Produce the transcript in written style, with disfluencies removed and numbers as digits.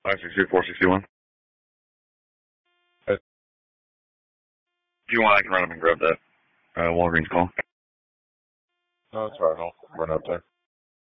562 461. Hey. If you want, I can run up and grab that Walgreens call. No, it's alright. I'll run up there.